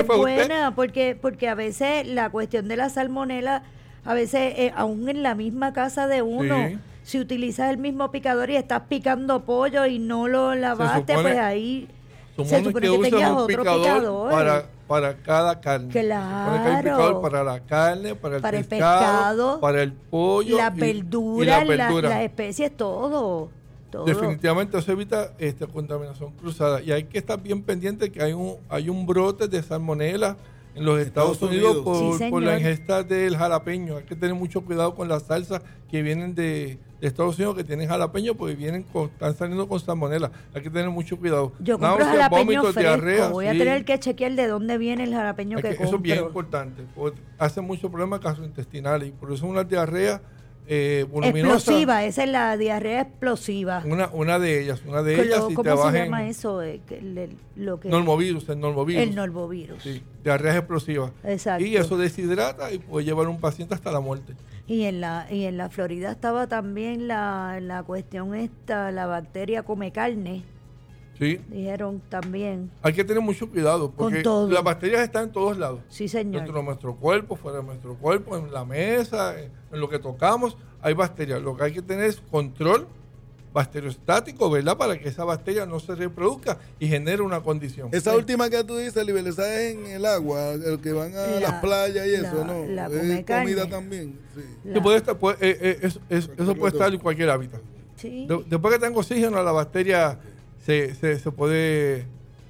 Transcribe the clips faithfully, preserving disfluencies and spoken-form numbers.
es buena, porque, porque a veces la cuestión de la salmonela, a veces eh, aún en la misma casa de uno, sí. si utilizas el mismo picador y estás picando pollo y no lo lavaste, supone, pues ahí se supone que, que tengas otro picador. picador. Para, para cada carne. Claro. Se supone que hay picador para la carne, para el, para el pescado, pescado, para el pollo, las verduras, la verdura. las especies, todo. Todo. Definitivamente eso evita esta contaminación cruzada y hay que estar bien pendiente que hay un hay un brote de salmonela en los Estados, Estados Unidos, Unidos. Por, sí, por la ingesta del jalapeño. Hay que tener mucho cuidado con las salsas que vienen de, de Estados Unidos que tienen jalapeño porque vienen con, están saliendo con salmonela. Hay que tener mucho cuidado. Yo compro Náuseas, jalapeño vómitos, fresco. Diarrea, voy sí. a tener que chequear de dónde viene el jalapeño que, que compro. Eso es bien importante. Hace muchos problemas gastrointestinales y por eso una diarrea Eh, explosiva, esa es la diarrea explosiva. Una, una de ellas, una de ellas. ¿Cómo, ¿cómo se llama eso? Eh, que, le, lo que normovirus, el normovirus. El normovirus. Sí, diarrea explosiva. Exacto. Y eso deshidrata y puede llevar a un paciente hasta la muerte. Y en la y en la Florida estaba también la, la cuestión esta, la bacteria come carne. Sí. Dijeron también. Hay que tener mucho cuidado porque las bacterias están en todos lados. Sí, señor. Dentro de nuestro cuerpo, fuera de nuestro cuerpo, en la mesa, en, en lo que tocamos, hay bacterias. Lo que hay que tener es control bacteriostático, ¿verdad? Para que esa bacteria no se reproduzca y genere una condición. Esa sí. última que tú dices, Libel, esa es en el agua, el que van a la, las playas y eso, la, ¿no? La es carne. comida también. Sí. Sí, puede estar, puede, eh, eh, eso, eso, eso puede estar en cualquier hábitat. Sí. De, después que tenga oxígeno, la bacteria se, se, se puede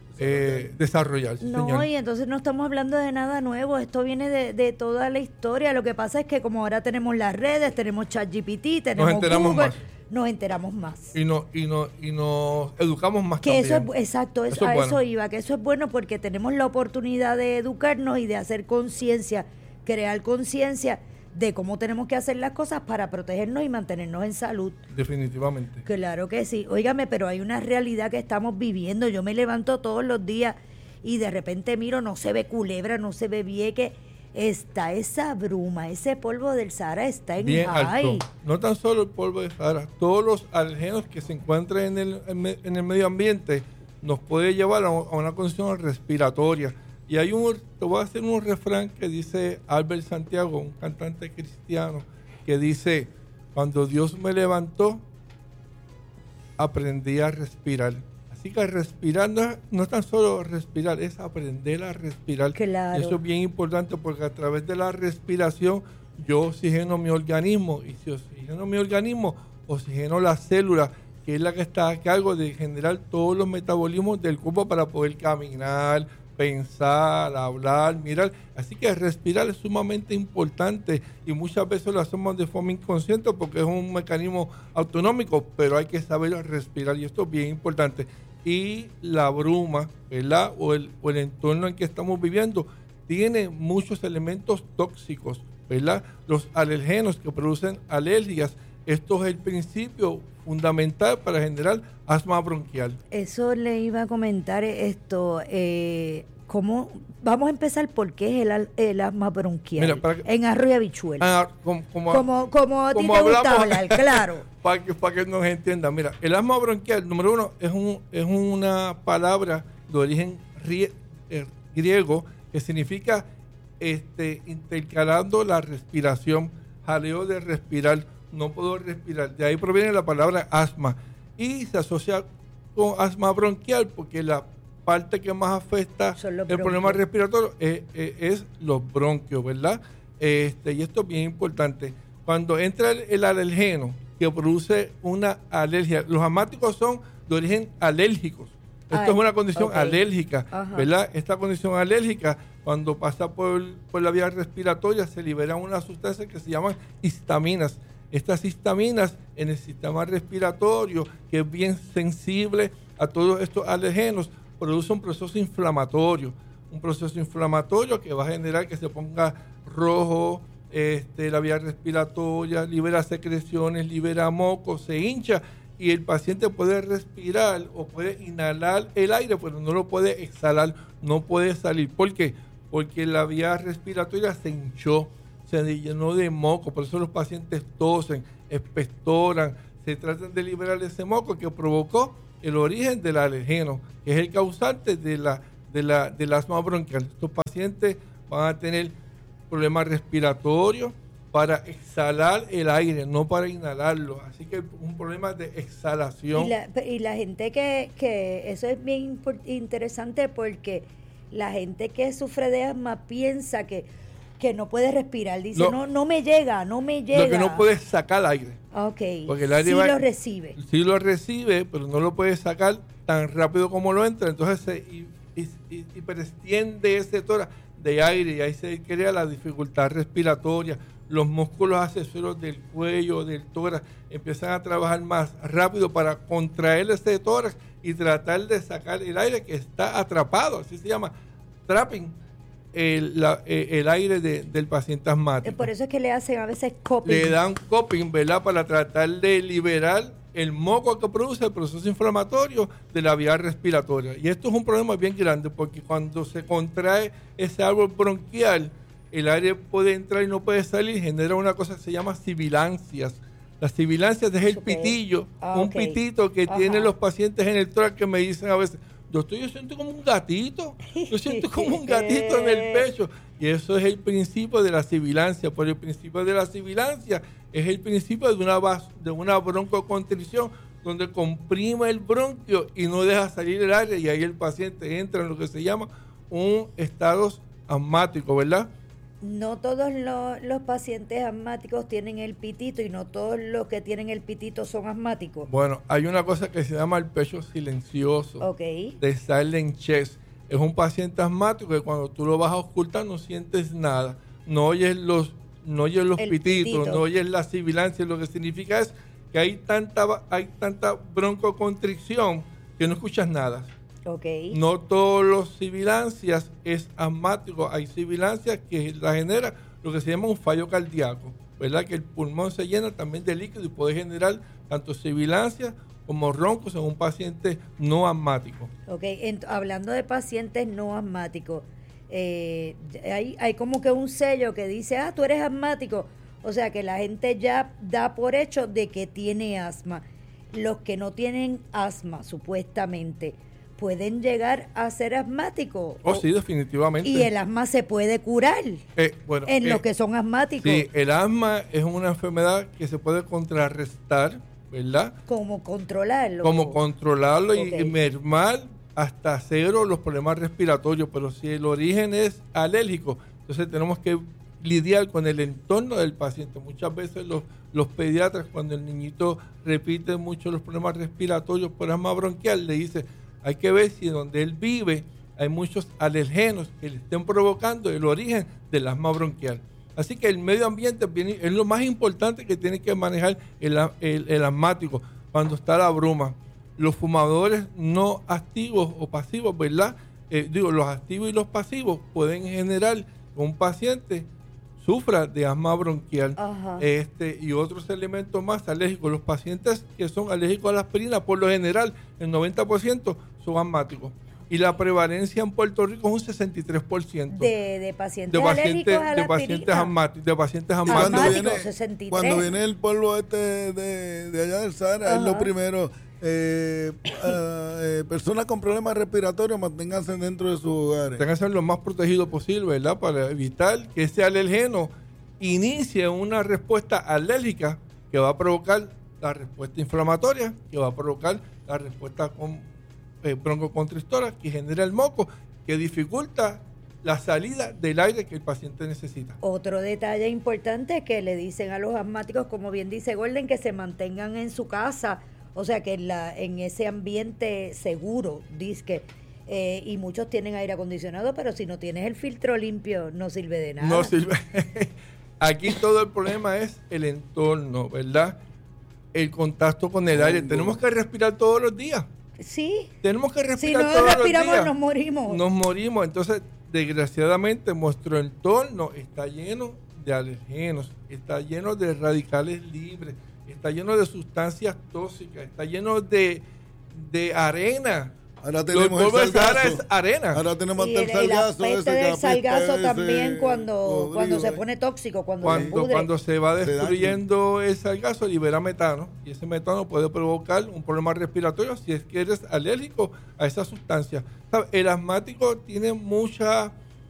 eh, desarrollar. Sí, no, señor. Y entonces no estamos hablando de nada nuevo, esto viene de, de toda la historia. Lo que pasa es que como ahora tenemos las redes, tenemos ChatGPT, tenemos nos enteramos Google, más. nos enteramos más. Y, no, y, no, y nos educamos más que también. Eso es, exacto, eso, eso es a bueno. eso iba, que eso es bueno porque tenemos la oportunidad de educarnos y de hacer conciencia, crear conciencia de cómo tenemos que hacer las cosas para protegernos y mantenernos en salud. Definitivamente. Claro que sí. Óigame, pero hay una realidad que estamos viviendo. Yo me levanto todos los días y de repente miro, no se ve Culebra, no se ve Vieques. Está esa bruma, ese polvo del Sahara está en bien high. alto. No tan solo el polvo del Sahara, todos los alérgenos que se encuentran en el, en el medio ambiente nos puede llevar a una condición respiratoria. Y hay un, te voy a hacer un refrán que dice Albert Santiago, un cantante cristiano, que dice, cuando Dios me levantó, aprendí a respirar. Así que respirar no es, no es tan solo respirar, es aprender a respirar. Claro. Y eso es bien importante porque a través de la respiración yo oxigeno mi organismo y si oxigeno mi organismo, oxigeno la célula, que es la que está a cargo de generar todos los metabolismos del cuerpo para poder caminar, pensar, hablar, mirar. Así que respirar es sumamente importante y muchas veces lo hacemos de forma inconsciente porque es un mecanismo autonómico, pero hay que saber respirar y esto es bien importante. Y la bruma, ¿verdad? O el, o el entorno en que estamos viviendo tiene muchos elementos tóxicos, ¿verdad? Los alergenos que producen alergias. Esto es el principio fundamental para generar asma bronquial. Eso le iba a comentar esto. Eh, ¿cómo? Vamos a empezar por qué es el, el asma bronquial. Mira, para que, en arroz y habichuela. Ah, como, como, como, como a ti como te hablamos, gusta hablar, claro. Para que, para que nos entiendan. Mira, el asma bronquial, número uno, es, un, es una palabra de origen rie, eh, griego que significa este, intercalando la respiración, jaleo de respirar. No puedo respirar. De ahí proviene la palabra asma. Y se asocia con asma bronquial porque la parte que más afecta el bronquios. Problema respiratorio es, es, es los bronquios, ¿verdad? Este, y esto es bien importante. Cuando entra el, el alergeno que produce una alergia, los asmáticos son de origen alérgicos. Esto Ay, es una condición okay. alérgica, Ajá. ¿verdad? Esta condición alérgica, cuando pasa por, por la vía respiratoria, se liberan unas sustancias que se llaman histaminas. Estas histaminas en el sistema respiratorio, que es bien sensible a todos estos alergenos, produce un proceso inflamatorio. Un proceso inflamatorio que va a generar que se ponga rojo este, la vía respiratoria, libera secreciones, libera moco, se hincha y el paciente puede respirar o puede inhalar el aire, pero no lo puede exhalar, no puede salir. ¿Por qué? Porque la vía respiratoria se hinchó, se llenó de moco, por eso los pacientes tosen, expectoran, se tratan de liberar ese moco que provocó el origen del alergeno, que es el causante de la de la, del asma bronquial. Estos pacientes van a tener problemas respiratorios para exhalar el aire, no para inhalarlo. Así que un problema de exhalación. Y la, y la gente que, que, eso es bien interesante porque la gente que sufre de asma piensa que, que no puede respirar. Dice, lo, no no me llega, no me llega. Lo que no puede es sacar aire. Ok, porque el aire sí va, lo recibe. Sí lo recibe, pero no lo puede sacar tan rápido como lo entra. Entonces se y, y, y, hiperextiende ese tórax de aire y ahí se crea la dificultad respiratoria. Los músculos accesorios del cuello, del tórax, empiezan a trabajar más rápido para contraer ese tórax y tratar de sacar el aire que está atrapado, así se llama, trapping el, la, el aire de, del paciente asmático. Por eso es que le hacen a veces cupping. Le dan cupping, ¿verdad? Para tratar de liberar el moco que produce el proceso inflamatorio de la vía respiratoria. Y esto es un problema bien grande porque cuando se contrae ese árbol bronquial, el aire puede entrar y no puede salir, genera una cosa que se llama sibilancias. Las sibilancias es el okay. pitillo, ah, un okay. pitito que Ajá. tienen los pacientes en el tórax que me dicen a veces, doctor, yo siento como un gatito, yo siento como un gatito en el pecho. Y eso es el principio de la sibilancia. Por el principio de la sibilancia es el principio de una, de una broncoconstricción, donde comprime el bronquio y no deja salir el aire, y ahí el paciente entra en lo que se llama un estado asmático, ¿verdad? No todos los, los pacientes asmáticos tienen el pitito y no todos los que tienen el pitito son asmáticos. Bueno, hay una cosa que se llama el pecho silencioso, okay. de silent chest. Es un paciente asmático que cuando tú lo vas a ocultar no sientes nada, no oyes los, no oyes los pititos, pitito. No oyes la sibilancia. Lo que significa es que hay tanta, hay tanta broncoconstricción que no escuchas nada. Okay. No todos los sibilancias es asmático, hay sibilancias que la genera lo que se llama un fallo cardíaco, ¿verdad? Que el pulmón se llena también de líquido y puede generar tanto sibilancias como roncos en un paciente no asmático. Ok, Ent- hablando de pacientes no asmáticos, eh, hay, hay como que un sello que dice, ah, tú eres asmático, o sea que la gente ya da por hecho de que tiene asma. Los que no tienen asma, supuestamente, pueden llegar a ser asmáticos. Oh, sí, definitivamente. Y el asma se puede curar eh, bueno, en eh, los que son asmáticos. Sí, el asma es una enfermedad que se puede contrarrestar, ¿verdad? ¿Cómo controlarlo? Como controlarlo okay. y, y mermar hasta cero los problemas respiratorios. Pero si el origen es alérgico, entonces tenemos que lidiar con el entorno del paciente. Muchas veces los, los pediatras, cuando el niñito repite mucho los problemas respiratorios por asma bronquial, le dicen, hay que ver si donde él vive hay muchos alergenos que le estén provocando el origen del asma bronquial. Así que el medio ambiente es lo más importante que tiene que manejar el, el, el asmático cuando está la bruma. Los fumadores no activos o pasivos, ¿verdad? Eh, digo, los activos y los pasivos pueden generar que un paciente sufra de asma bronquial. Ajá. este y otros elementos más alérgicos. Los pacientes que son alérgicos a la aspirina, por lo general, el noventa por ciento son asmáticos. Y la prevalencia en Puerto Rico es un sesenta y tres por ciento. De, de pacientes de pacientes, alérgicos a la de pacientes asmáticos. De pacientes asmáticos. Cuando viene, sesenta y tres. cuando viene el polvo este de, de allá del Sahara, es lo primero. Eh, uh, eh, personas con problemas respiratorios, manténganse dentro de sus hogares. Tengan que ser lo más protegido posible, ¿verdad? Para evitar que ese alergeno inicie una respuesta alérgica que va a provocar la respuesta inflamatoria, que va a provocar la respuesta con, eh, broncoconstrictora, que genera el moco, que dificulta la salida del aire que el paciente necesita. Otro detalle importante que le dicen a los asmáticos, como bien dice Golden, que se mantengan en su casa, o sea que en, la, en ese ambiente seguro, disque, eh, y muchos tienen aire acondicionado, pero si no tienes el filtro limpio no sirve de nada. No sirve. Aquí todo el problema es el entorno, ¿verdad? El contacto con el aire. Tenemos que respirar todos los días. Sí. Tenemos que respirar si no todos los días. respiramos nos morimos. Nos morimos. Entonces, desgraciadamente, nuestro entorno está lleno de alergenos, está lleno de radicales libres, está lleno de sustancias tóxicas, está lleno de, de arena Ahora tenemos el polvo el de Sahara sargazo. es arena. Ahora tenemos Y hasta el, el el sargazo. aspecto ese que del apesta sargazo ese también cuando, podrido, cuando se eh. pone tóxico, cuando, se Cuando, pudre. cuando se va Se destruyendo el sargazo, libera metano. Y ese metano puede provocar un problema respiratorio si es que eres alérgico a esa sustancia. ¿Sabe? El asmático tiene mucha...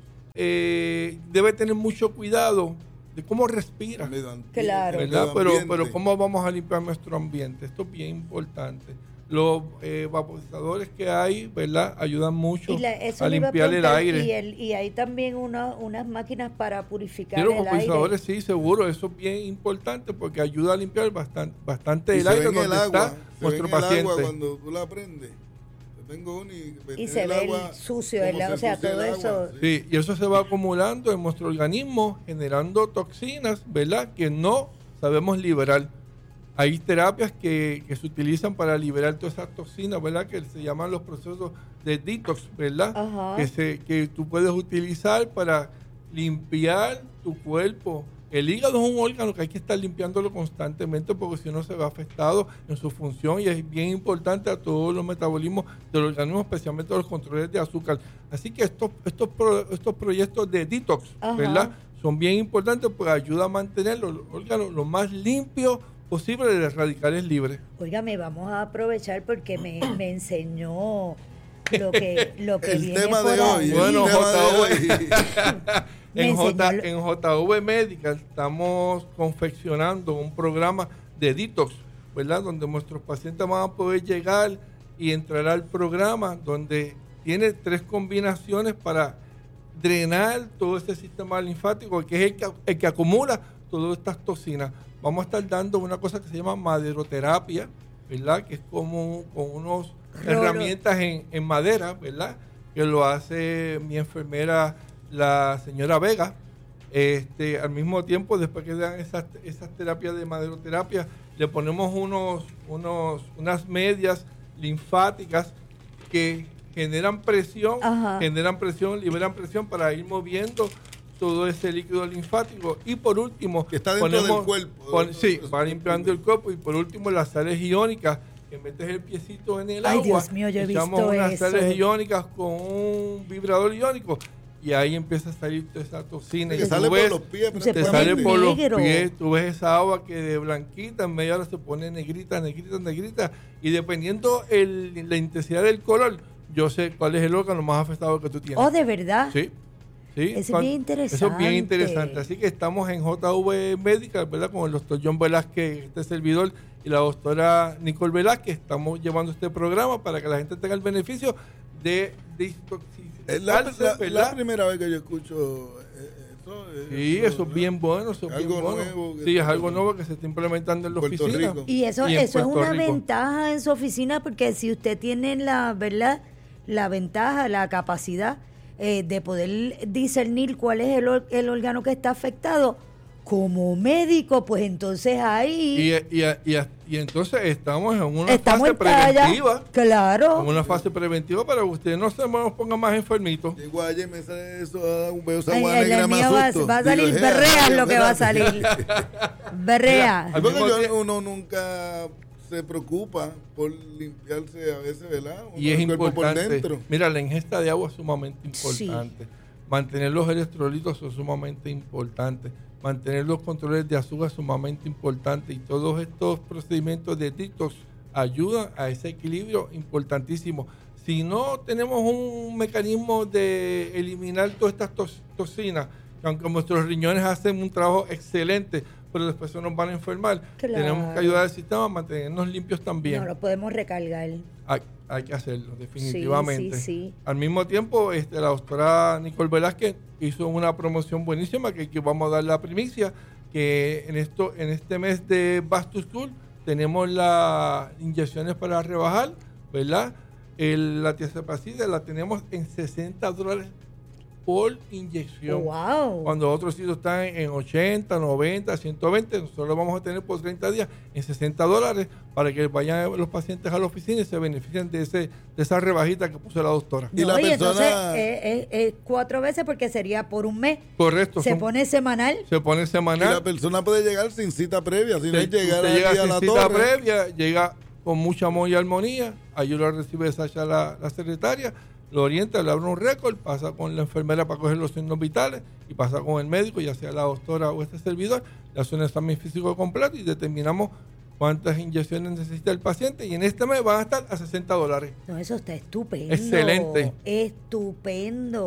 Eh, debe tener mucho cuidado de cómo respira. Claro. ¿Verdad? Pero, pero ¿cómo vamos a limpiar nuestro ambiente? Esto es bien importante. Los eh, vaporizadores que hay, ¿verdad? Ayudan mucho Y la- eso a le iba limpiar el preguntar, aire. Y, el, y hay también una, unas máquinas para purificar Sí, los el aire. vaporizadores, sí, seguro. Eso es bien importante porque ayuda a limpiar bastante, bastante Y el se aire ve en donde el agua, está se ve nuestro en el paciente. agua cuando tú la prendes. Yo tengo uno y, Y se ve el sucio, como el- o se sea, ensucia todo el agua, eso. Sí, y eso se va acumulando en nuestro organismo, generando toxinas, ¿verdad? Que no sabemos liberar. Hay terapias que, que se utilizan para liberar todas esas toxinas, ¿verdad? Que se llaman los procesos de detox, ¿verdad? Ajá. Que, se, que tú puedes utilizar para limpiar tu cuerpo. El hígado es un órgano que hay que estar limpiándolo constantemente porque si no se ve afectado en su función y es bien importante a todos los metabolismos del organismo, especialmente los controles de azúcar. Así que estos, estos, pro- estos proyectos de detox, Ajá. ¿verdad? Son bien importantes porque ayuda a mantener los órganos lo más limpios posible de radicales libres. Óigame, vamos a aprovechar porque me, me enseñó lo que, lo que El viene tema por de ahí. hoy. Bueno, el tema J de V. Me En, J, enseñó- en J V Medical estamos confeccionando un programa de detox, ¿verdad? Donde nuestros pacientes van a poder llegar y entrar al programa donde tiene tres combinaciones para drenar todo este sistema linfático, que es el que, el que acumula todas estas toxinas. Vamos a estar dando una cosa que se llama maderoterapia, ¿verdad? Que es como con unas Rolo. herramientas en, en madera, ¿verdad? Que lo hace mi enfermera, la señora Vega. Este, al mismo tiempo, después que dan esas, esas terapias de maderoterapia, le ponemos unos, unos, unas medias linfáticas que generan presión, Ajá. generan presión, liberan presión para ir moviendo todo ese líquido linfático. Y por último, Que está dentro del cuerpo. pon- sí, va limpiando el cuerpo. Y por último, las sales iónicas, que metes el piecito en el Ay, agua. Dios mío, yo he echamos visto unas eso. sales iónicas con un vibrador iónico. Y ahí empieza a salir toda esa toxina. Que y sale tú por ves- los pies. Se te pone sale por los negro. pies, tú ves esa agua que de blanquita en media hora se pone negrita, negrita, negrita, y dependiendo el, la intensidad del color, yo sé cuál es el órgano más afectado que tú tienes. Oh, ¿de verdad? Sí, sí. Eso es Cuan- bien Eso es bien interesante. interesante. Así que estamos en J V Medical, ¿verdad? Con el doctor John Velázquez, este servidor, y la doctora Nicole Velázquez. Estamos llevando este programa para que la gente tenga el beneficio de Es la, desintoxicarse, la- ¿verdad? la primera vez que yo escucho eh, eso. eh, Sí, eso es bien bueno, eso es Algo bien bueno. nuevo que Sí, es está algo en nuevo que se está implementando en la Puerto oficina. Rico. Y eso, Y en eso es Puerto una Rico. ventaja en su oficina porque si usted tiene la, ¿verdad? La ventaja, la capacidad eh, de poder discernir cuál es el, or- el órgano que está afectado, como médico, pues entonces ahí Y, y, y, y entonces estamos en una estamos fase en talla. preventiva. Claro. En una fase preventiva para que usted no se nos ponga más enfermito. Llego ayer, me sale eso, ah, un beso Ay, agua el negra, me mío va, asusto. va a salir Digo, berrea, es "Eh, lo que va a espérate". salir. Berrea. Al Porque mismo yo- tiempo- uno nunca se preocupa por limpiarse a veces, ¿verdad? Uno Y es el cuerpo por importante. dentro. Mira, la ingesta de agua es sumamente Sí. importante. Mantener los electrolitos son sumamente importantes. Mantener los controles de azúcar es sumamente importante. Y todos estos procedimientos de detox ayudan a ese equilibrio importantísimo. Si no tenemos un mecanismo de eliminar todas estas tos- toxinas, que aunque nuestros riñones hacen un trabajo excelente, pero después se nos van a enfermar, Claro. tenemos que ayudar al sistema a mantenernos limpios también. No lo podemos recargar. Hay, hay que hacerlo, definitivamente. Sí, sí, sí. Al mismo tiempo, este, la doctora Nicole Velázquez hizo una promoción buenísima que, que vamos a dar la primicia, que en esto en este mes de Back to School tenemos las inyecciones para rebajar, ¿verdad? El, la tiazepacide la tenemos en sesenta dólares por inyección. Wow. Cuando otros sitios están en ochenta, noventa, ciento veinte, nosotros lo vamos a tener por treinta días en sesenta dólares para que vayan los pacientes a la oficina y se beneficien de ese de esa rebajita que puso la doctora. Y No, la y entonces persona- eh, eh, eh, cuatro veces porque sería por un mes. Correcto. Se son- pone semanal. se pone Y la semanal. persona puede llegar sin cita previa, si no es Usted llegar llega ahí a sin la cita torre. previa, llega con mucho amor y armonía. Allí lo recibe Sacha, la, la secretaria, lo orienta, le abre un récord, pasa con la enfermera para coger los signos vitales y pasa con el médico, ya sea la doctora o este servidor, le hace un examen físico completo y determinamos cuántas inyecciones necesita el paciente y en este mes van a estar a sesenta dólares. No, eso está estupendo. Excelente. Estupendo.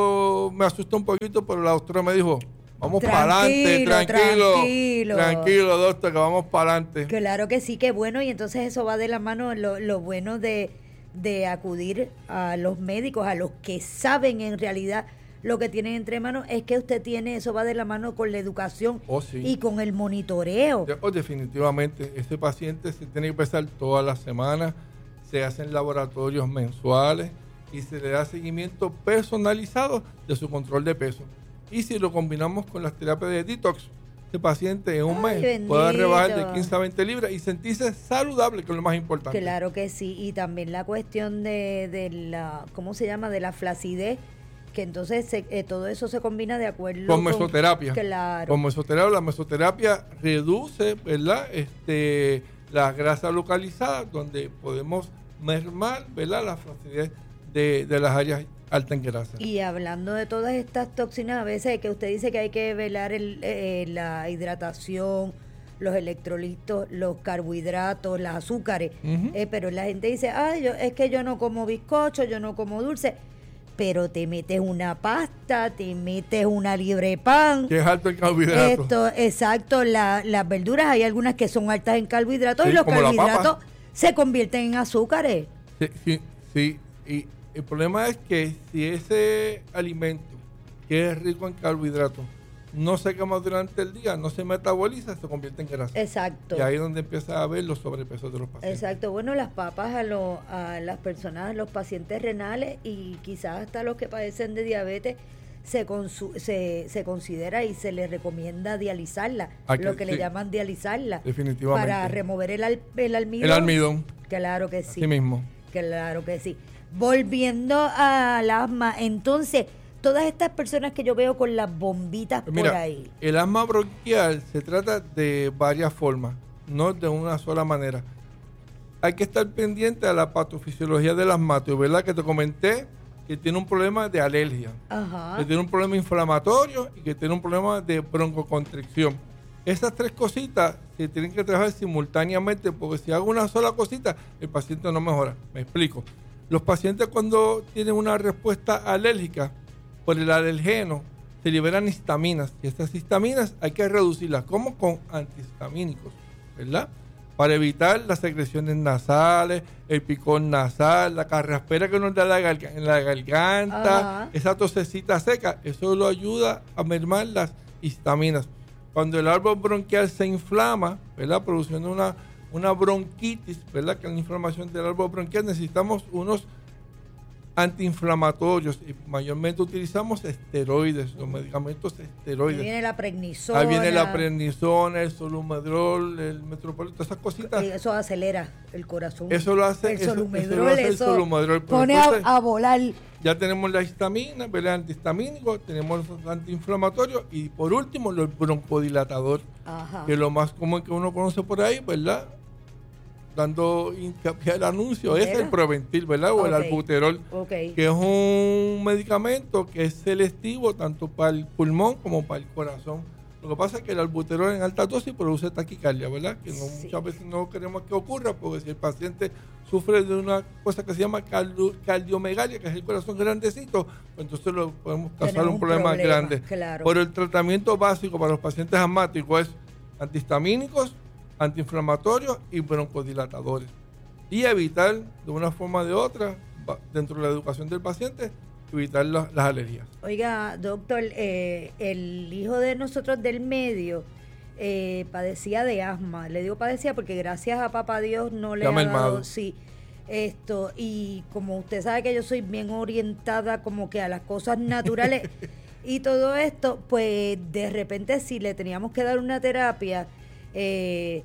Yo me asusté un poquito, pero la doctora me dijo, vamos para adelante, tranquilo, tranquilo. Tranquilo, doctor, que vamos para adelante. Claro que sí, qué bueno. Y entonces eso va de la mano, lo, lo bueno de, de acudir a los médicos, a los que saben en realidad lo que tienen entre manos, es que usted tiene, eso va de la mano con la educación oh, sí. y con el monitoreo. Oh, definitivamente, ese paciente se tiene que pesar todas las semanas, se hacen laboratorios mensuales y se le da seguimiento personalizado de su control de peso. Y si lo combinamos con las terapias de detox, ese paciente en un Ay, mes bendito. puede rebajar de quince a veinte libras y sentirse saludable, que es lo más importante. Claro que sí. Y también la cuestión de, de la, ¿cómo se llama? De la flacidez, que entonces se, eh, todo eso se combina de acuerdo con mesoterapia. Claro. Con mesoterapia, la mesoterapia reduce, ¿verdad? Este, la grasa localizada, donde podemos mermar, ¿verdad? La flacidez de, de las áreas alta en grasa. Y hablando de todas estas toxinas, a veces que usted dice que hay que velar el, eh, la hidratación, los electrolitos, los carbohidratos, los azúcares, Uh-huh. eh, pero la gente dice, ay, yo, es que yo no como bizcocho, yo no como dulce, pero te metes una pasta, te metes una libre pan. Que es alto en carbohidratos. Esto, exacto, la, las verduras, hay algunas que son altas en carbohidratos Sí, y los como la carbohidratos papa. se convierten en azúcares. Sí, sí, sí, y el problema es que si ese alimento que es rico en carbohidratos no se quema durante el día, no se metaboliza, se convierte en grasa. Exacto. Y ahí es donde empieza a ver los sobrepesos de los pacientes. Exacto, bueno, las papas a, lo, a las personas, a los pacientes renales y quizás hasta los que padecen de diabetes, se, consu- se, se considera y se les recomienda dializarla, Hay que- lo que le sí. llaman dializarla, Definitivamente. para remover el, al- el almidón. El almidón, Claro que sí, así mismo. claro que sí. Volviendo al asma, entonces, todas estas personas que yo veo con las bombitas por Mira, ahí. el asma bronquial se trata de varias formas, no de una sola manera. Hay que estar pendiente a la patofisiología del asmático, ¿verdad? Que te comenté que tiene un problema de alergia, Ajá. que tiene un problema inflamatorio y que tiene un problema de broncoconstricción. Esas tres cositas se tienen que trabajar simultáneamente, porque si hago una sola cosita, el paciente no mejora. Me explico. Los pacientes cuando tienen una respuesta alérgica por el alergeno, se liberan histaminas. Y estas histaminas hay que reducirlas. ¿Cómo? Con antihistamínicos, ¿verdad? Para evitar las secreciones nasales, el picón nasal, la carraspera que nos da la garga- en la garganta, Ajá. esa tosecita seca. Eso lo ayuda a mermar las histaminas. Cuando el árbol bronquial se inflama, ¿verdad? Produciendo una, una bronquitis, ¿verdad? Que es la inflamación del árbol bronquial, necesitamos unos antiinflamatorios y mayormente utilizamos esteroides, los medicamentos Ahí esteroides. viene la prednisona. Ahí viene la prednisona, el solumedrol, el metropolito, esas cositas. Y eso acelera el corazón. Eso lo hace, el eso- eso solumedrol, lo hace el eso solumedrol. Pero pone entonces, a, a volar. ya tenemos la histamina, ¿verdad? Antihistamínico, tenemos los antiinflamatorios y por último los broncodilatadores, Ajá. que lo más común que uno conoce por ahí, ¿verdad? Dando hincapié al anuncio, es Mira. el Proventil, ¿verdad? O el Ok. albuterol, Ok. que es un medicamento que es selectivo tanto para el pulmón como para el corazón. Lo que pasa es que el albuterol en alta dosis produce taquicardia, ¿verdad? Que no, Sí. muchas veces no queremos que ocurra, porque si el paciente sufre de una cosa que se llama cardio- cardiomegalia, que es el corazón grandecito, pues entonces lo podemos causar Tenemos un un problema, problema, grande. claro. Pero el tratamiento básico para los pacientes asmáticos es antihistamínicos, antiinflamatorios y broncodilatadores. Y evitar de una forma o de otra, ba- dentro de la educación del paciente, evitar la- las alergias. Oiga, doctor, eh, el hijo de nosotros del medio eh, padecía de asma. Le digo padecía porque gracias a papá Dios no le Ya ha mermado. dado, sí, esto, y como usted sabe que yo soy bien orientada como que a las cosas naturales y todo esto, pues de repente si le teníamos que dar una terapia, eh,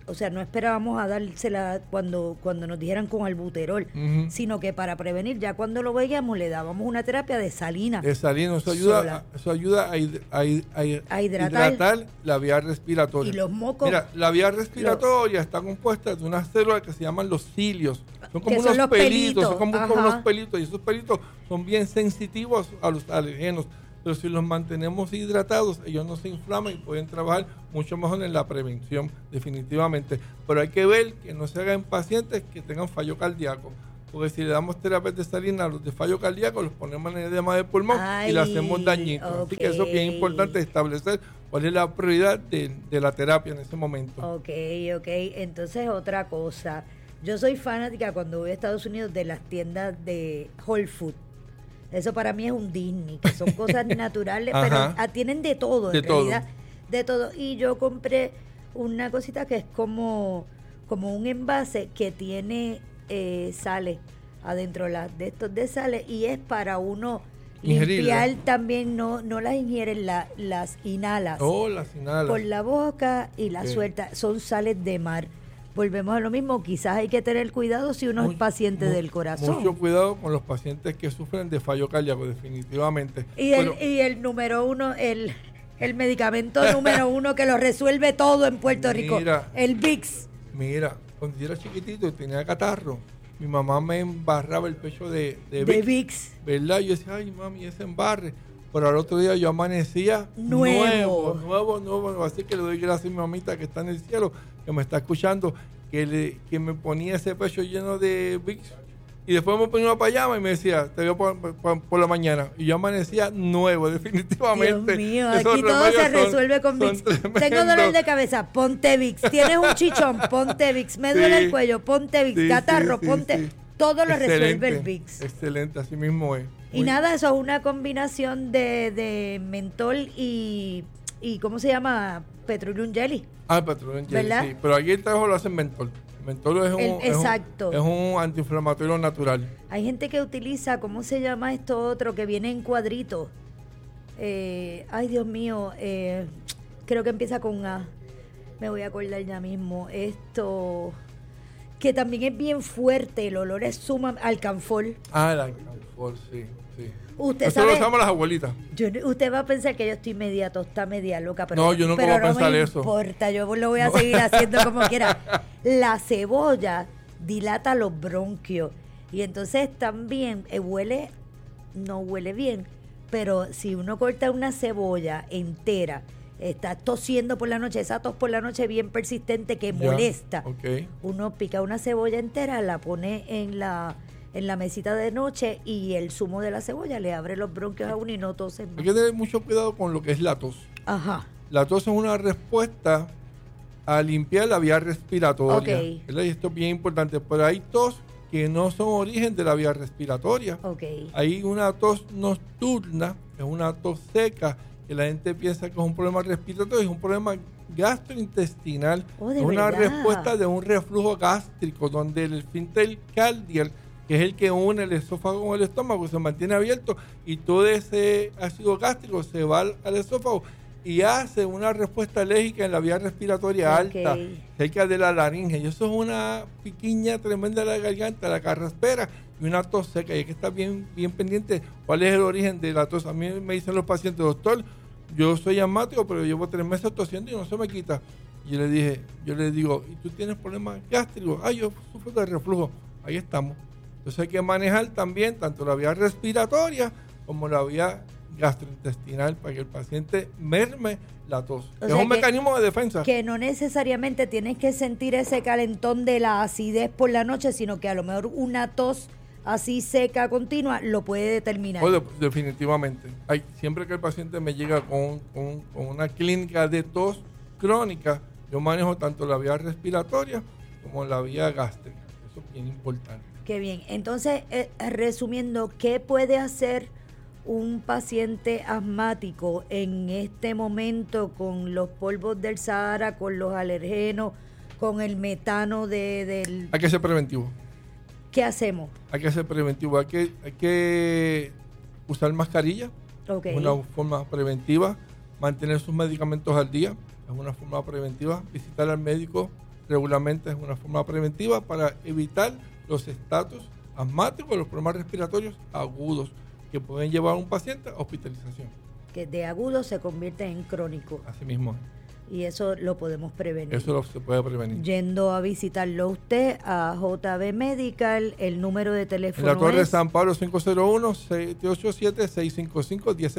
o sea, no esperábamos a dársela cuando, cuando nos dijeran con albuterol, uh-huh. sino que para prevenir, ya cuando lo veíamos, le dábamos una terapia de salina. De salina, eso ayuda, a, eso ayuda a, a, a, a hidratar, hidratar la vía respiratoria. Y los mocos. Mira, la vía respiratoria lo, está compuesta de unas células que se llaman los cilios. Son como son unos pelitos, pelitos, son como, como unos pelitos, y esos pelitos son bien sensitivos a los alergenos. Pero si los mantenemos hidratados, ellos no se inflaman y pueden trabajar mucho mejor en la prevención, definitivamente. Pero hay que ver que no se haga en pacientes que tengan fallo cardíaco. Porque si le damos terapia de salina a los de fallo cardíaco, los ponemos en edema de pulmón Ay, y le hacemos dañitos. Okay. Así que eso es bien importante establecer cuál es la prioridad de, de la terapia en ese momento. Ok, ok. Entonces, otra cosa. Yo soy fanática cuando voy a Estados Unidos de las tiendas de Whole Foods. Eso para mí es un Disney, que son cosas naturales, pero ah, tienen de todo, de en todo. realidad, de todo. Y yo compré una cosita que es como, como un envase que tiene eh, sales adentro la, de estos de sales, y es para uno Ingerirle. limpiar también, no no las ingieres, la, las inhalas. Oh, las inhalas. Por la boca y las okay. sueltas. Son sales de mar. Volvemos a lo mismo, quizás hay que tener cuidado si uno mucho, es paciente mu- del corazón. Mucho cuidado con los pacientes que sufren de fallo cardíaco, definitivamente. Y, bueno, el, y el número uno, el, el medicamento número uno que lo resuelve todo en Puerto Rico, mira, el Vicks. Mira, cuando yo era chiquitito y tenía catarro, mi mamá me embarraba el pecho de, de, de Vicks, Vicks. ¿verdad? Yo decía, ay mami, ese embarre. Pero al otro día yo amanecía nuevo. nuevo, nuevo, nuevo, nuevo. Así que le doy gracias a mi mamita que está en el cielo, que me está escuchando, que, le, que me ponía ese pecho lleno de Vicks. Y después me ponía una pijama y me decía, te veo por, por, por la mañana. Y yo amanecía nuevo, definitivamente. Dios mío, aquí todo se resuelve son, con Vicks. Tengo dolor de cabeza, ponte Vicks. Tienes un chichón, ponte Vicks. Me duele sí, el cuello, ponte Vicks. Sí, Catarro, sí, ponte... Sí. Todo lo excelente, resuelve el Vicks. Excelente, así mismo es. Y nada, eso es una combinación de, de mentol y, y, ¿cómo se llama? Petroleum jelly. Ah, petroleum jelly, ¿verdad? Sí. Pero aquí el trabajo lo hacen mentol. Mentol es un, el, exacto. Es un, es un antiinflamatorio natural. Hay gente que utiliza, ¿cómo se llama esto otro? Que viene en cuadritos. Eh, ay, Dios mío, eh, creo que empieza con A. Me voy a acordar ya mismo. Esto... que también es bien fuerte, el olor es sumamente... Alcanfor. Ah, el alcanfor, sí, sí. Usted Eso sabe, lo usamos las abuelitas. Yo, usted va a pensar que yo estoy media tosta, media loca, pero no, yo nunca pero voy a no pensar me eso. No importa, yo lo voy a seguir haciendo como quiera. La cebolla dilata los bronquios y entonces también eh, huele, no huele bien, pero si uno corta una cebolla entera, está tosiendo por la noche, esa tos por la noche bien persistente que ya, molesta. Okay. Uno pica una cebolla entera, la pone en la en la mesita de noche y el zumo de la cebolla le abre los bronquios a uno y no tose más. Hay que tener mucho cuidado con lo que es la tos. Ajá. La tos es una respuesta a limpiar la vía respiratoria. Okay. ¿Verdad? Y esto es bien importante. Pero hay tos que no son origen de la vía respiratoria. Okay. Hay una tos nocturna, es una tos seca, que la gente piensa que es un problema respiratorio, es un problema gastrointestinal, oh, ¿de es una verdad? respuesta de un reflujo gástrico, donde el esfínter cardial, que es el que une el esófago con el estómago, se mantiene abierto y todo ese ácido gástrico se va al, al esófago y hace una respuesta alérgica en la vía respiratoria okay. alta, cerca de la laringe. Y eso es una piquiña tremenda de la garganta, la carraspera y una tos seca. Y hay que estar bien, bien pendiente cuál es el origen de la tos. A mí me dicen los pacientes, doctor, yo soy asmático, pero llevo tres meses tosiendo y no se me quita. Y yo le dije, yo le digo, ¿y tú tienes problemas gástricos? Ah, yo sufro de reflujo. Ahí estamos. Entonces hay que manejar también tanto la vía respiratoria como la vía gastrointestinal para que el paciente merme la tos. O es sea un que, mecanismo de defensa. Que no necesariamente tienes que sentir ese calentón de la acidez por la noche, sino que a lo mejor una tos así seca, continua, lo puede determinar. Oh, de, definitivamente. Hay, siempre que el paciente me llega con, con, con una clínica de tos crónica, yo manejo tanto la vía respiratoria como la vía gástrica. Eso es bien importante. Qué bien. Entonces, eh, resumiendo, ¿qué puede hacer un paciente asmático en este momento con los polvos del Sahara, con los alergenos, con el metano de, del... Hay que ser preventivo. ¿Qué hacemos? Hay que ser preventivo. Hay que, hay que usar mascarilla. Okay. Es una forma preventiva. Mantener sus medicamentos al día. Es una forma preventiva. Visitar al médico regularmente es una forma preventiva para evitar los estatus asmáticos, los problemas respiratorios agudos que pueden llevar a un paciente a hospitalización. Que de agudo se convierte en crónico. Así mismo. Y eso lo podemos prevenir. Eso lo, se puede prevenir. Yendo a visitarlo usted a J B Medical, el número de teléfono en la Torre es... San Pablo cinco cero uno, siete ocho siete, seis cinco cinco, uno cero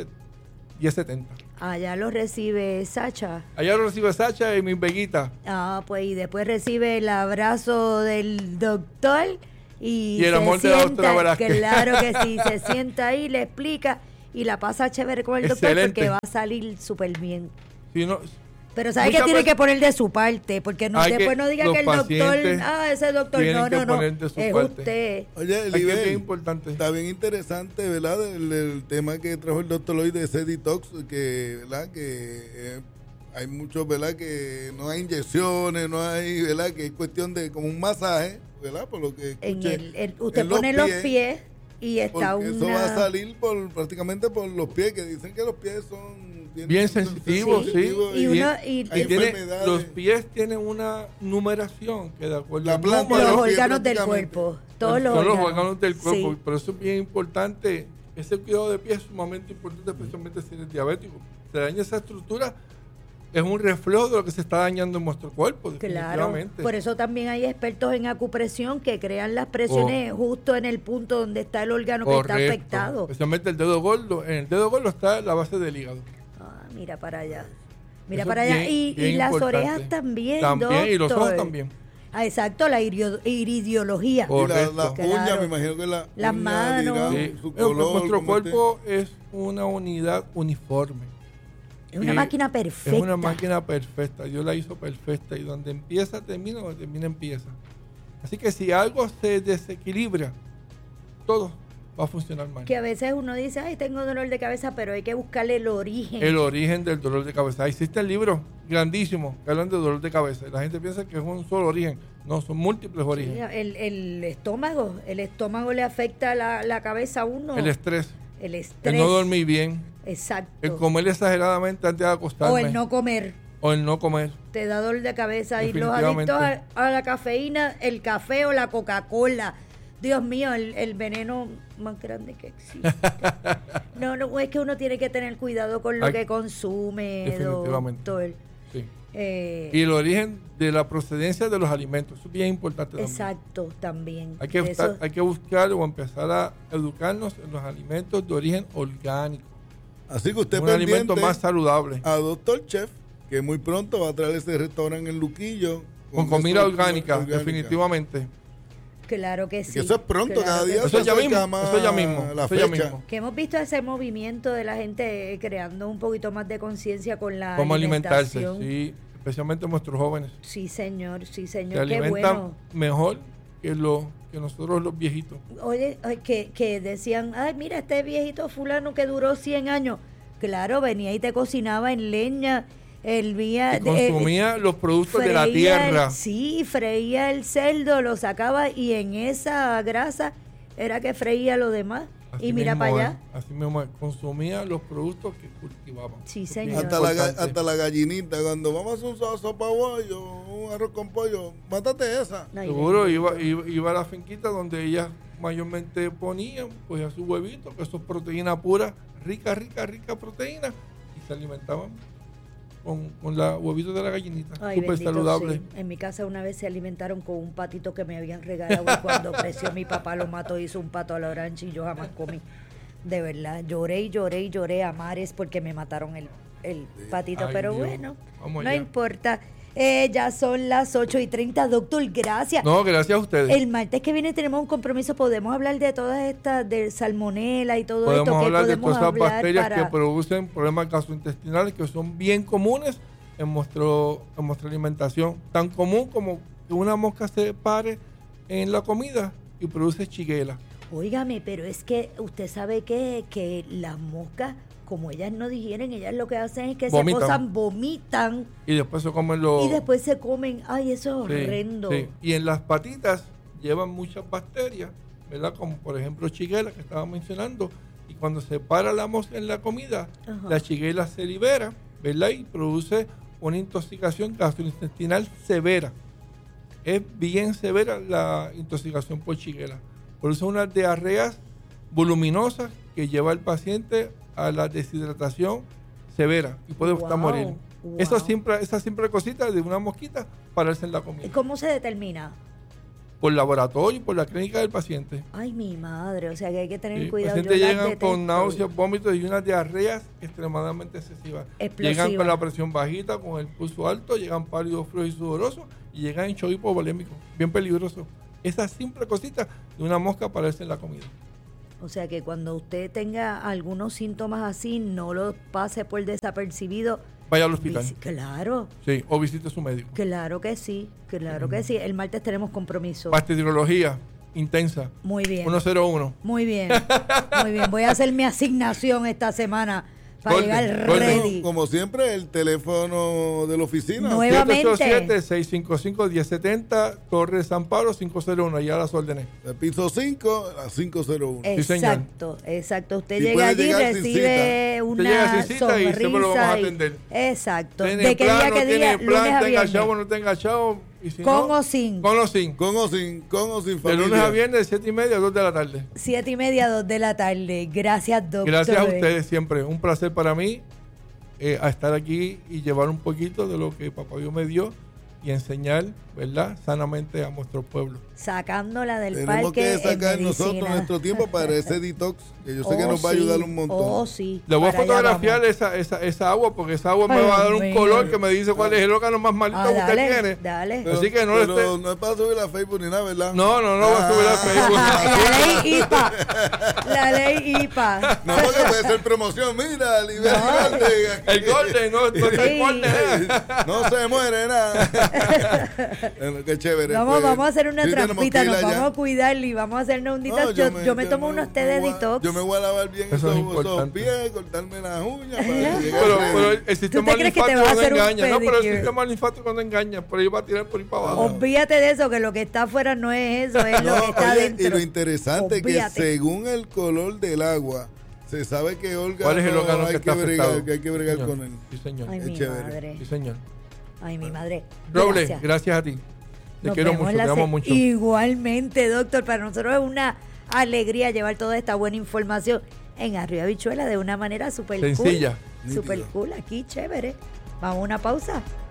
siete cero. Allá lo recibe Sacha. Allá lo recibe Sacha y mi Veguita. Ah, pues y después recibe el abrazo del doctor y, y el amor se de la sienta, doctora Velázquez. Claro que sí, se sienta ahí, le explica y la pasa chévere con el Excelente. doctor porque va a salir súper bien. Si no, Pero sabe que tiene que poner de su parte, porque no, después no diga que el doctor, ah, ese doctor, no, no, no, es parte. Usted. Oye, el nivel, es importante. Está bien interesante, ¿verdad? El, el tema que trajo el doctor hoy de ese detox, que, ¿verdad? Que eh, hay muchos, ¿verdad? Que no hay inyecciones, no hay, ¿verdad? Que es cuestión de como un masaje, ¿verdad? Por lo que escuché, en el, el, usted en pone los los pies, pies y está una... Eso va a salir por prácticamente por los pies, que dicen que los pies son... Bien sensitivos, sí. sí. Y, uno, y, hay y tiene, los pies tienen una numeración que de acuerdo la planta los de los órganos del cuerpo. Todos los son órganos. los órganos del cuerpo. Sí. Por eso es bien importante. Ese cuidado de pies es sumamente importante, especialmente si eres diabético. Se daña esa estructura, es un reflejo de lo que se está dañando en nuestro cuerpo. Claro, por eso también hay expertos en acupresión que crean las presiones oh. justo en el punto donde está el órgano Correcto. que está afectado. Especialmente el dedo gordo. En el dedo gordo está la base del hígado. Ah, mira para allá. Mira Eso para allá. Bien, y, bien y las importante. orejas también, También, doctor. y los ojos también. Ah, exacto, la irido, iridiología. Y la, las claro. uñas, me imagino que la las manos. Sí. Su color, nuestro cuerpo te... es una unidad uniforme. Es una máquina perfecta. Es una máquina perfecta. Dios la hizo perfecta. Y donde empieza, termina, donde termina, empieza. Así que si algo se desequilibra, todo va a funcionar mal. Que a veces uno dice, ay, tengo dolor de cabeza, pero hay que buscarle el origen. El origen del dolor de cabeza. Existen libros grandísimos que hablan de dolor de cabeza. Y la gente piensa que es un solo origen. No, son múltiples orígenes. Sí, el, el estómago. El estómago le afecta la, la cabeza a uno. El estrés. El estrés. El no dormir bien. Exacto. El comer exageradamente antes de acostarme. O el no comer. O el no comer. Te da dolor de cabeza. Y los adictos a, a la cafeína, el café o la Coca-Cola. Dios mío, el, el veneno más grande que existe. no, no, es que uno tiene que tener cuidado con lo Ay, que consume, definitivamente. doctor. Sí. Eh, y el origen de la procedencia de los alimentos, eso es bien importante también. Exacto, también. Hay que, buscar, hay que buscar o empezar a educarnos en los alimentos de origen orgánico. Así que usted un alimento más saludable. A Doctor Chef, que muy pronto va a traer ese restaurante en Luquillo. Con, con comida orgánica, orgánica, definitivamente. Claro que sí. Que eso es pronto, claro cada día. Eso ya mismo, eso ya mismo, la eso fecha. ya mismo. Que hemos visto ese movimiento de la gente creando un poquito más de conciencia con la Cómo alimentación. alimentarse, sí, especialmente nuestros jóvenes. Sí, señor, sí, Se señor, qué alimentan bueno. mejor que, lo, que nosotros los viejitos. Oye, que, que decían, ay, mira, este viejito fulano que duró cien años. Claro, venía y te cocinaba en leña. El vía, y consumía eh, los productos de la tierra. El, sí, freía el cerdo, lo sacaba y en esa grasa era que freía lo demás. Así y mira para allá. Es, así mismo es, consumía los productos que cultivaban. Sí, señor. Hasta la, hasta la gallinita, cuando vamos a hacer un sopa pollo, un arroz con pollo, mátate esa. No, seguro, iba, iba, iba a la finquita donde ellas mayormente ponían pues a sus huevitos, que eso es proteína pura, rica, rica, rica proteína, y se alimentaban Con, con la huevito de la gallinita, súper saludable. Sí. En mi casa una vez se alimentaron con un patito que me habían regalado y cuando creció mi papá lo mató, hizo un pato a la orange y yo jamás comí. De verdad, lloré y lloré y lloré a mares porque me mataron el, el patito, Ay, pero Dios. Bueno, Vamos no allá. Importa. Eh, ya son las ocho y treinta, doctor, gracias. No, gracias a ustedes. El martes que viene tenemos un compromiso, podemos hablar de todas estas, de salmonela y todo podemos esto. Hablar que de podemos todas hablar esas bacterias para... que producen problemas gastrointestinales que son bien comunes en, nuestro, en nuestra alimentación. Tan común como que una mosca se pare en la comida y produce chiguela. Óigame, pero es que usted sabe que, que las moscas, como ellas no digieren, ellas lo que hacen es que vomitan. se posan, vomitan. Y después se comen los... Y después se comen. Ay, eso es horrendo. Sí, sí. Y en las patitas llevan muchas bacterias, ¿verdad? Como por ejemplo chiguela, que estaba mencionando. Y cuando se para la mosca en la comida, Ajá. la chiguela se libera, ¿verdad? Y produce una intoxicación gastrointestinal severa. es bien severa la intoxicación por shigella. Por eso unas diarreas voluminosas que lleva al paciente a la deshidratación severa y puede Wow, hasta morir. wow. Eso siempre, esa simple cosita de una mosquita pararse en la comida. ¿Cómo se determina? Por laboratorio y por la clínica del paciente. Ay, mi madre, o sea que hay que tener Sí, cuidado. pacientes Yo las llegan detesto. con náuseas, vómitos y unas diarreas extremadamente excesivas. Explosiva. Llegan con la presión bajita, con el pulso alto, llegan pálidos, fríos y sudorosos y llegan en shock hipovolémico, bien peligroso. Esa simple cosita de una mosca pararse en la comida. O sea que cuando usted tenga algunos síntomas así, no lo pase por desapercibido. Vaya al hospital. Visi- Claro, Sí, o visite a su médico. claro que sí, claro que sí. El martes tenemos compromiso. Bacteriología intensa. Muy bien. ciento uno. Muy bien, muy bien. Voy a hacer mi asignación esta semana para Golden, llegar Golden. ready. Como siempre, el teléfono de la oficina. Nueve- Nuevamente. siete ocho siete, seis cinco cinco, uno cero siete cero, Torre San Pablo cinco cero uno. Ya las ordené. El piso cinco a cinco cero uno. Sí, señor. Exacto, exacto. Usted Y llega puede allí, llegar sin recibe Usted llega una sin cita y siempre lo vamos a sonrisa. y- atender. Exacto. Tiene ¿De qué plan, día, no qué tiene día? plan, Lunes a tenga viernes. chavo, no tenga chavo. Y si Con no, o sin. Con o sin. Con o sin, con o sin De familia. lunes a viernes, de siete y media a dos de la tarde. Siete y media, dos de la tarde. Gracias, doctor. Gracias a ustedes siempre. Un placer para mí eh, a estar aquí y llevar un poquito de lo que Papá Dios me dio y enseñar, ¿verdad?, sanamente a nuestro pueblo. Sacándola del Tenemos parque que sacar en nosotros medicina. nuestro tiempo para ese detox, que yo sé que Oh, nos va a sí. ayudar un montón. Oh, sí. Le voy a Para allá fotografiar vamos. esa, esa, esa agua porque esa agua me Ay, va a dar un mío. color que me dice cuál es el órgano más malito Ah, que usted dale, tiene. dale. Pero- Así que no le pero esté- no es para subir a Facebook ni nada, ¿verdad? No, no, no va a subir a Facebook. La ley I P A. La ley I P A. No, porque puede ser promoción. Mira, Liberty No. Golden. El golden, no, no, Sí. el golden. No se muere nada. Bueno, qué chévere. Vamos, pues. vamos a hacer una Sí, tenemos trampita, que ir nos allá. vamos a cuidar y vamos a hacernos un No, detox. yo, yo me tomo unos té me de voy a- detox. Yo me voy a lavar bien Eso es esos, esos importante. pies, cortarme las uñas. Para llegar Pero, ready. pero el sistema te crees que te linfático vas a no hacer un engaña. No, pero el pedicure? sistema linfático no engaña. Por ahí va a tirar por ahí para abajo. Olvídate de eso, que lo que está afuera no es eso, es lo No, que está oye, adentro. y lo interesante es que Olvídate. según el color del agua, se sabe que Olga ¿Cuál es el no órgano hay que que, está bregar, afectado? que hay que bregar Señor. con él. Sí, señor. Ay, Es mi chévere. madre. Sí, señor. Ay, mi madre. Roble, Gracias. gracias a ti. Te Nos quiero vemos mucho, la te amo se- mucho. Igualmente, doctor, para nosotros es una alegría llevar toda esta buena información en Arriba Habichuela de una manera súper cool. Sencilla. Súper Nítido. cool, aquí, chévere. Vamos a una pausa.